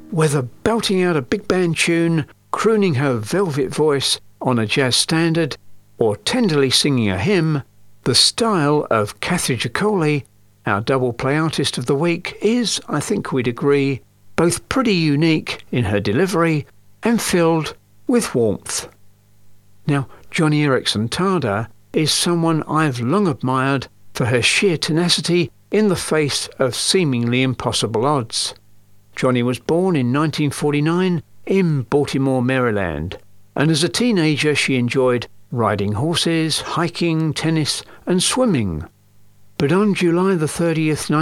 Whether belting out a big band tune, crooning her velvet voice on a jazz standard, or tenderly singing a hymn, the style of Kathy Giaccoli, our double play artist of the week, is, I think we'd agree, both pretty unique in her delivery and filled with warmth. Now, Joni Eareckson Tada is someone I've long admired for her sheer tenacity in the face of seemingly impossible odds. Joni was born in 1949 in Baltimore, Maryland, and as a teenager she enjoyed riding horses, hiking, tennis and swimming. But on July the 30th,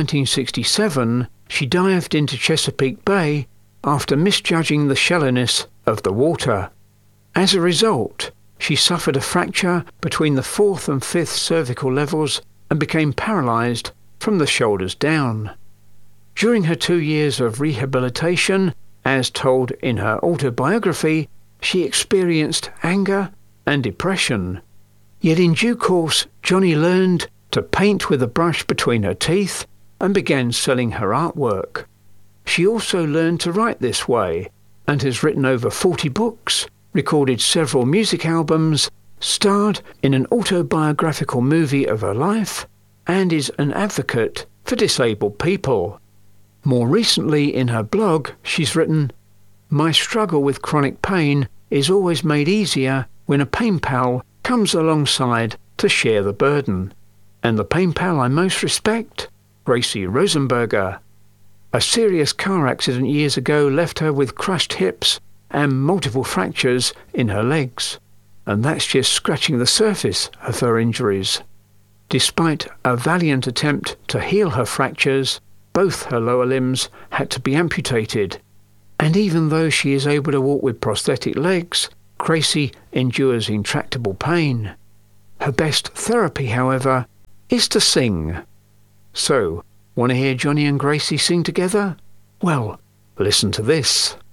1967, she dived into Chesapeake Bay after misjudging the shallowness of the water. As a result, she suffered a fracture between the 4th and 5th cervical levels and became paralysed from the shoulders down. During her 2 years of rehabilitation, as told in her autobiography, she experienced anger and depression. Yet in due course, Joni learned to paint with a brush between her teeth and began selling her artwork. She also learned to write this way and has written over 40 books, recorded several music albums, starred in an autobiographical movie of her life, and is an advocate for disabled people. More recently in her blog, she's written, "My struggle with chronic pain is always made easier when a pain pal comes alongside to share the burden. And the pain pal I most respect? Gracie Rosenberger. A serious car accident years ago left her with crushed hips and multiple fractures in her legs. And that's just scratching the surface of her injuries. Despite a valiant attempt to heal her fractures, both her lower limbs had to be amputated. And even though she is able to walk with prosthetic legs, Gracie endures intractable pain. Her best therapy, however, is to sing. So, want to hear Joni and Gracie sing together? Well, listen to this."